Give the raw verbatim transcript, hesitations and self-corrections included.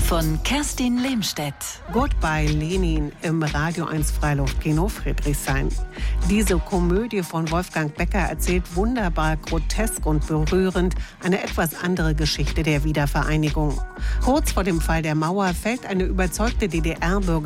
Von Kerstin Lehmstedt. Goodbye Lenin im Radio eins Freiluftkino Friedrichshain. Diese Komödie von Wolfgang Becker erzählt wunderbar, grotesk und berührend eine etwas andere Geschichte der Wiedervereinigung. Kurz vor dem Fall der Mauer fällt eine überzeugte D D R-Bürgerin